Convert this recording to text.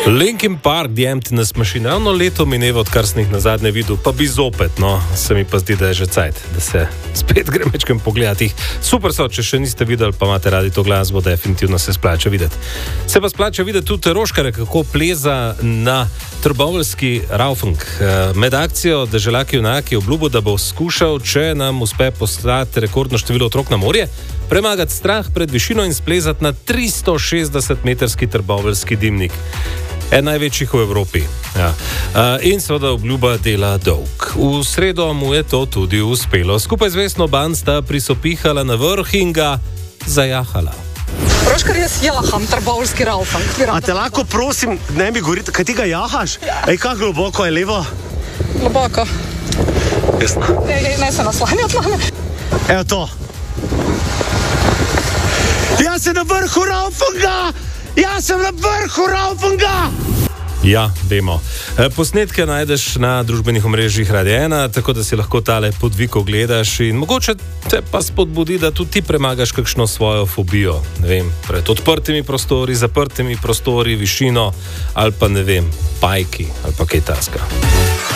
Linkin Park, The Emptiness Machine, eno leto mineva, odkar sem jih na zadnje videl, pa bi zopet, no, se mi pa zdi, da je že cajt, da se spet grem večkrat pogledati. Super so, če še niste videli, pa imate radi to glasbo, definitivno se splača videti. Se pa splača videti tudi Roškare, kako pleza na trboveljski Raufeng. Med akcijo Deželaki junaki je obljubil, da bo skušal, če nam uspe poslati rekordno število otrok na morje, premagati strah pred višino in splezati na 360-metrski trboveljski dimnik. En največjih v Evropi. Ja. In seveda obljuba dela dolg. V sredo mu je to tudi uspelo. Skupaj z Vesno Ban sta prisopihala na vrh in ga zajahala. Roškar, jaz jaham trboveljski Raufeng. A te lahko prosim, ne mi govoriti, kaj ti ga jahaš? Ja. Ej, kako globoko je levo? Globoko. Jasno. Ne se naslanjati na me. Evo to. Jaz sem na vrhu Raufenga! Jaz sem na vrhu Raufenga! Ja, vemo. Posnetke najdeš na družbenih omrežjih Radia 1, tako da si lahko tale podvig ogledaš in mogoče te pa spodbudi, da tudi ti premagaš kakšno svojo fobijo. Ne vem, pred odprtimi prostori, zaprtimi prostori, višino ali pa ne vem, pajki ali pa kaj taskega.